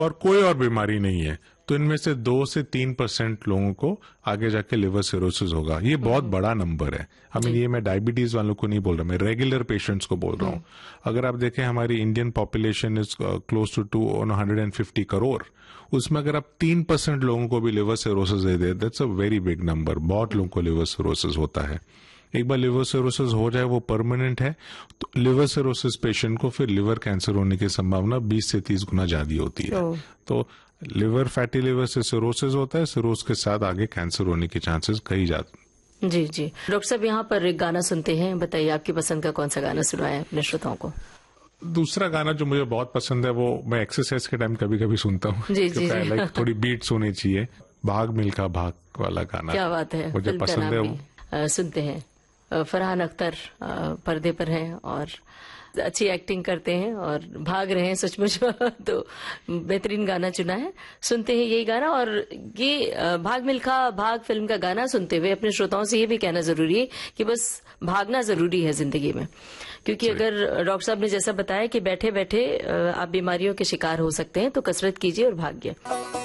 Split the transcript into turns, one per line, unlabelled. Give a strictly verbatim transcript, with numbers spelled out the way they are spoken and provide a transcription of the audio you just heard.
और कोई और बीमारी नहीं है, तो इनमें से दो से तीन परसेंट लोगों को आगे जाके लिवर सिरोसिस होगा। ये बहुत बड़ा नंबर है। आई मीन ये मैं डायबिटीज वालों को नहीं बोल रहा, मैं रेगुलर पेशेंट्स को बोल रहा हूँ। अगर आप देखें हमारी Indian population is close to two hundred and fifty crore, उसमें अगर आप तीन परसेंट लोगों को भी liver cirrhosis they they, that's a very big number. बहुत लोगों को लिवर सिरोसिस होता है। एक बार लिवर सिरोसिस हो जाए, वो परमानेंट है, तो लिवर सिरोसिस पेशेंट को फिर लिवर कैंसर होने की संभावना बीस से तीस गुना ज्यादा होती है। तो लिवर फैटी लिवर से सिरोसिस होता है, सिरोसिस के साथ आगे कैंसर होने के चांसेस कई ज्यादा।
जी जी डॉक्टर साहब, यहाँ पर एक गाना सुनते हैं, बताइए आपकी पसंद का कौन सा गाना सुनाए अपने श्रोताओं को।
दूसरा गाना जो मुझे बहुत पसंद है, वो मैं एक्सरसाइज के टाइम कभी कभी सुनता हूँ।
जी जी जी
लाइक थोड़ी बीट्स होनी चाहिए। भाग मिल्खा भाग वाला गाना,
क्या बात है,
मुझे पसंद है वो।
आ, सुनते हैं। फरहान अख्तर पर्दे पर हैं और अच्छी एक्टिंग करते हैं और भाग रहे हैं सचमुच। तो बेहतरीन गाना चुना है, सुनते हैं यही गाना। और ये भाग मिल्खा भाग फिल्म का गाना सुनते हुए अपने श्रोताओं से ये भी कहना जरूरी है कि बस भागना जरूरी है जिंदगी में, क्योंकि अगर डॉक्टर साहब ने जैसा बताया कि बैठे बैठे आप बीमारियों के शिकार हो सकते हैं, तो कसरत कीजिए और भागिए।